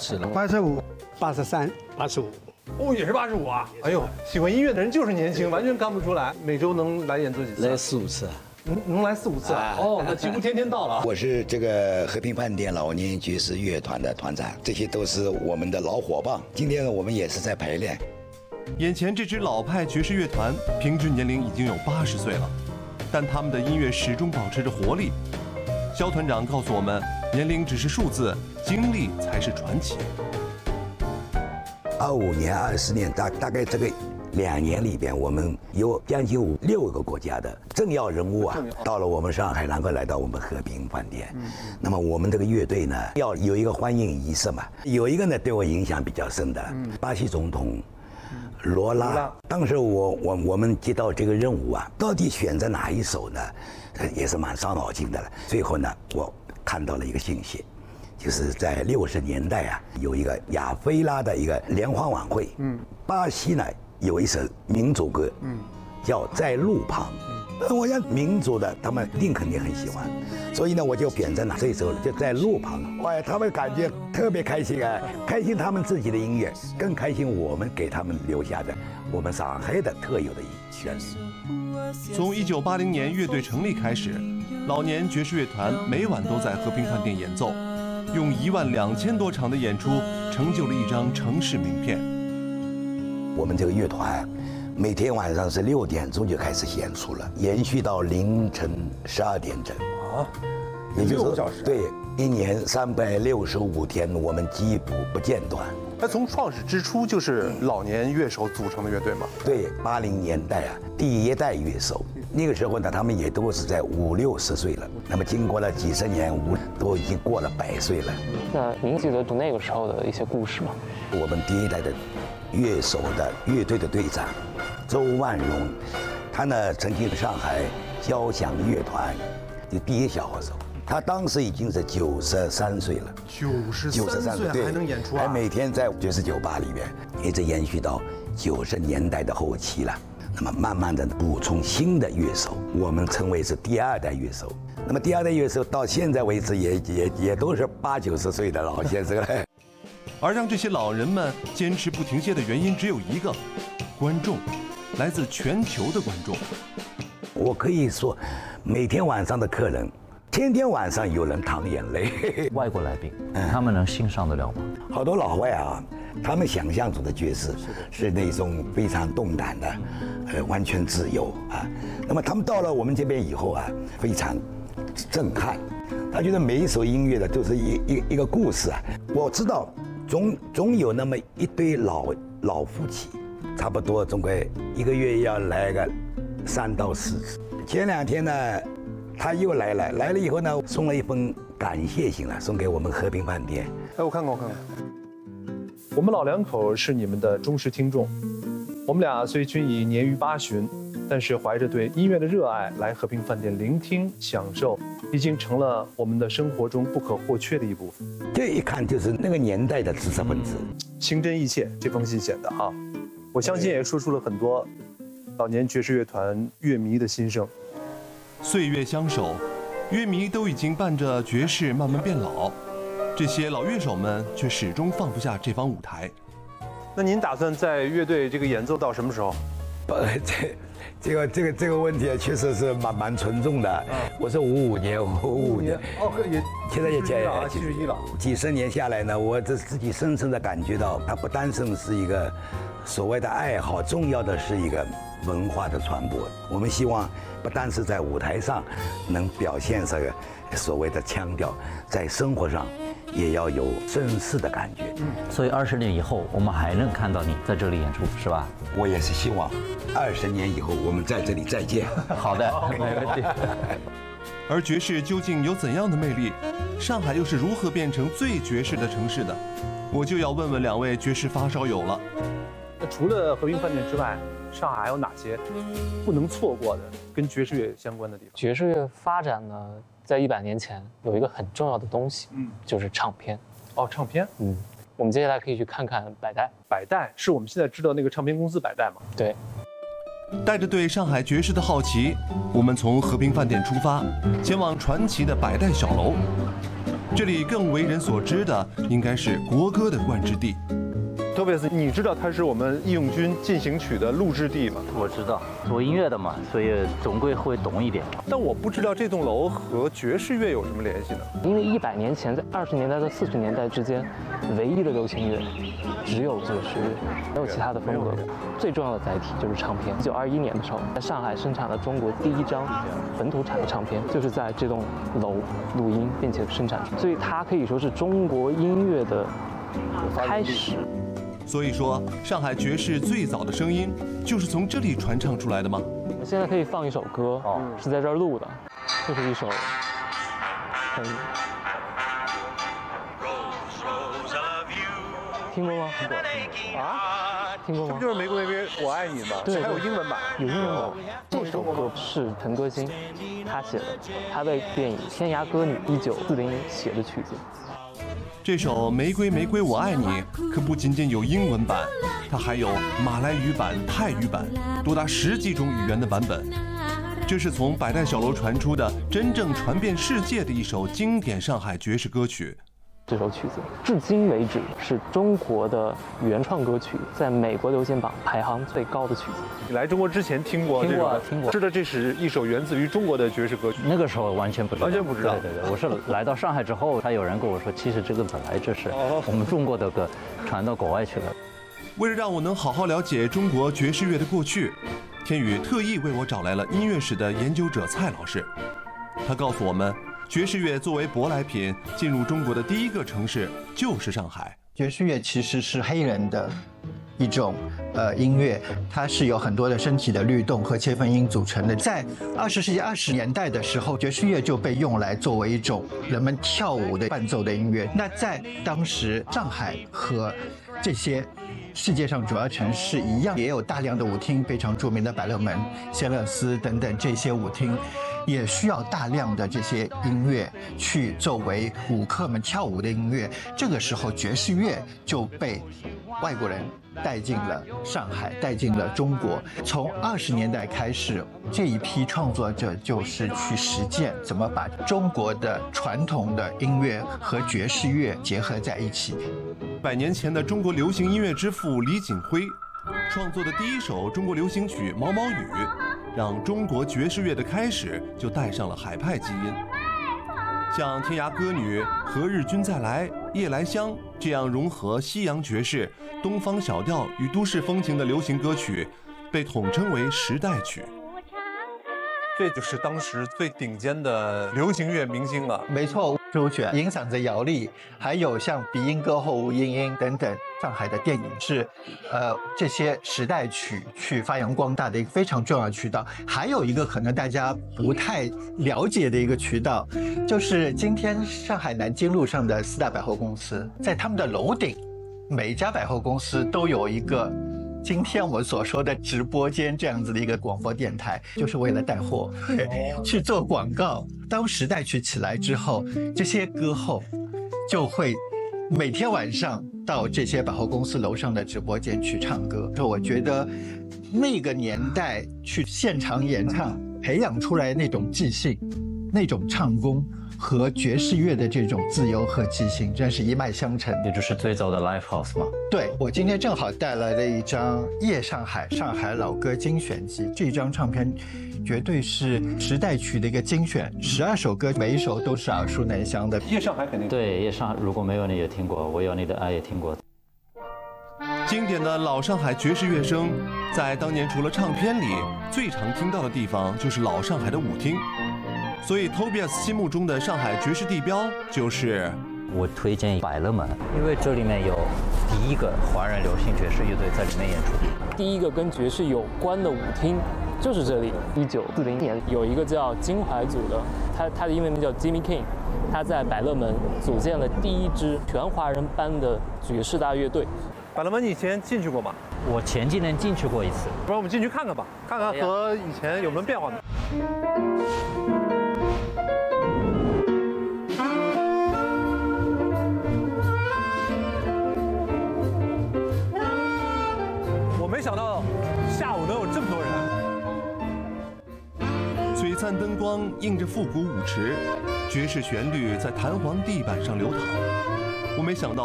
是了。 85、83、85。 哦，也是85啊！哎呦，喜欢音乐的人就是年轻，完全看不出来。每周能来演出几次？ 来4、5次啊。 能来4、5次啊？哦，那几乎天天到了。 我是这个和平饭店老年爵士乐团的团长，这些都是我们的老伙伴。今天我们也是在排练。 眼前这支老派爵士乐团平均年龄已经有80岁了，但他们的音乐始终保持着活力。肖团长告诉我们，年龄只是数字，经历才是传奇。 25年、20年，大概这个2年里边，我们有将近6个国家的政要人物啊，到了我们上海，然后来到我们和平饭店。那么我们这个乐队呢，要有一个欢迎仪式嘛。有一个呢，对我影响比较深的，巴西总统罗拉。当时我们接到这个任务啊，到底选择哪一首呢？也是蛮伤脑筋的了。最后呢，我看到了一个信息。就是在60年代啊，有一个亚非拉的一个联欢晚会，巴西呢有一首民族歌，叫《在路旁》，我想民族的他们肯定很喜欢，所以呢我就选择了这首就在路旁，哎，他们感觉特别开心啊，开心他们自己的音乐，更开心我们给他们留下的我们上海的特有的旋律。 从1980年乐队成立开始，老年爵士乐团每晚都在和平饭店演奏。用12000多场的演出，成就了一张城市名片。 我们这个乐团，每天晚上是6点钟就开始演出了，延续到凌晨12点整。 啊， 也就是 6个小时。 对，1年365天，我们几乎不间断。 它从创始之初就是老年乐手组成的乐队吗？ 对，80年代啊，第一代乐手，那个时候呢，他们也都是在50、60岁了。那么经过了几十年，都已经过了100岁了。 那您记得那个时候的一些故事吗？ 我们第一代的乐手的乐队的队长周万荣，他呢曾经上海交响乐团的第一小号手。他当时已经是93岁了 ，93岁还能演出啊！ 还每天在爵士酒吧里边，一直延续到90年代的后期了。那么慢慢的补充新的乐手，我们称为是第2代乐手。那么第2代乐手到现在为止也都是80、90岁的老先生了。 而让这些老人们坚持不停歇的原因只有一个：观众，来自全球的观众。 我可以说，每天晚上的客人。天天晚上有人淌眼泪。 外国来宾，他们能欣赏得了吗？ 好多老外啊，他们想象中的爵士是那种非常动感的，完全自由啊。那么他们到了我们这边以后啊，非常震撼。他觉得每一首音乐的都是一个故事啊。我知道，总有那么一对老夫妻，差不多总归1个月要来个3到4次。前2天呢。他又来了以后呢，送了一封感谢信了，送给我们和平饭店。 哎，我看看。我们老两口是你们的忠实听众，我们俩虽均已年逾80，但是怀着对音乐的热爱来和平饭店聆听享受，已经成了我们的生活中不可或缺的一部分。 这一看就是那个年代的知识分子， 情真意切。这封信写的啊，我相信也说出了很多老年爵士乐团乐迷的心声。 岁月相守，乐迷都已经伴着爵士慢慢变老，这些老乐手们却始终放不下这方舞台。 那您打算在乐队这个演奏到什么时候？ 这个问题确实是蛮沉重的。我是55年， 哦，也现在也 71了。 几十年下来呢，我自己深深的感觉到，它不单纯是一个所谓的爱好，重要的是一个文化的传播。我们希望不单是在舞台上能表现这个所谓的腔调，在生活上也要有绅士的感觉。 所以20年以后，我们还能看到你在这里演出，是吧？ 我也是希望20年以后我们在这里再见。 好的，没问题。 而爵士究竟有怎样的魅力？上海又是如何变成最爵士的城市的？我就要问问2位爵士发烧友了。 那除了和平饭店之外，上海还有哪些不能错过的跟爵士乐相关的地方？ 爵士乐发展呢，在100年前有一个很重要的东西，就是唱片。 哦，唱片。 我们接下来可以去看看百代。 百代是我们现在知道那个唱片公司百代吗？ 对。 带着对上海爵士的好奇，我们从和平饭店出发，前往传奇的百代小楼。 这里更为人所知的应该是国歌的冠之地。 特别是你知道它是我们义勇军进行曲的录制地吗？ 我知道，做音乐的嘛，所以总归会懂一点。 但我不知道这栋楼和爵士乐有什么联系呢？ 因为100年前，在20年代到40年代之间，唯一的流行乐只有爵士乐，没有其他的风格。最重要的载体就是唱片。1921年的时候，在上海生产了中国第一张本土产的唱片，就是在这栋楼录音并且生产出，所以它可以说是中国音乐的开始。 所以说，上海爵士最早的声音就是从这里传唱出来的吗？ 我们现在可以放一首歌，是在这儿录的，这是一首很听过吗？ 啊， 听过吗？ 这不就是玫瑰玫瑰我爱你吗？ 对， 还有英文版。 有英文版。这首歌是陈歌辛他写的，他为电影《天涯歌女》1940年写的曲子。 这首《玫瑰玫瑰我爱你》可不仅仅有英文版，它还有马来语版、泰语版，多达10几种语言的版本。这是从百代小楼传出的真正传遍世界的一首经典上海爵士歌曲。 这首曲子至今为止是中国的原创歌曲在美国流行榜排行最高的曲子。 你来中国之前听过这首？ 听过。 知道这是一首源自于中国的爵士歌曲。 那个时候完全不知道。 完全不知道。 对，我是来到上海之后，他有人跟我说，其实这个本来就是我们中国的歌传到国外去了。 为了让我能好好了解中国爵士乐的过去，天宇特意为我找来了音乐史的研究者蔡老师。他告诉我们，爵士乐作为舶来品进入中国的第一个城市就是上海。 爵士乐其实是黑人的一种音乐，它是有很多的身体的律动和切分音组成的。在20世纪20年代的时候，爵士乐就被用来作为一种人们跳舞的伴奏的音乐。那在当时，上海和这些世界上主要城市一样，也有大量的舞厅，非常著名的百乐门、谢勒斯等等这些舞厅。也需要大量的这些音乐去作为舞客们跳舞的音乐。这个时候，爵士乐就被外国人带进了上海，带进了中国。从20年代开始，这一批创作者就是去实践怎么把中国的传统的音乐和爵士乐结合在一起。 100年前的中国流行音乐之父李锦辉创作的第一首中国流行曲《毛毛雨》，让中国爵士乐的开始就带上了海派基因。像《天涯歌女》《何日君再来》《夜来香》这样融合西洋爵士、东方小调与都市风情的流行歌曲，被统称为时代曲。 这就是当时最顶尖的流行乐明星了。 没错，周璇、银嗓子姚丽，还有像鼻音歌后吴莺莺等等，上海的电影是这些时代曲去发扬光大的一个非常重要的渠道。还有一个可能大家不太了解的一个渠道，就是今天上海南京路上的4大百货公司，在他们的楼顶，每一家百货公司都有一个今天我们所说的直播间这样子的一个广播电台，就是为了带货，去做广告。当时代曲起来之后，这些歌后就会每天晚上到这些百货公司楼上的直播间去唱歌。我觉得那个年代去现场演唱，培养出来那种即兴、那种唱功和爵士乐的这种自由和即兴，真是一脉相承。 也就是最早的 Live House 吗？ 对，我今天正好带来了一张《夜上海》上海老歌精选集，这张唱片绝对是时代曲的一个精选，12首歌，每一首都是耳熟能详的。 夜上海肯定对，夜上如果没有你也听过，我有你的爱也听过。 经典的老上海爵士乐声，在当年除了唱片里，最常听到的地方就是老上海的舞厅。所以 Tobias 心目中的上海爵士地标就是我推荐百乐门，因为这里面有第一个华人流行爵士乐队在里面演出， 第一个跟爵士有关的舞厅就是这里。1940年有一个叫金怀组的，他的英文名叫 Jimmy King， 他在百乐门组建了第一支全华人班的爵士大乐队。 百乐门你以前进去过吗？ 我前几年进去过一次。 不然我们进去看看吧，看看和以前有没有变化呢？没想到下午能有这么多人。 璀璨灯光映着复古舞池， 爵士旋律在弹簧地板上流淌。我没想到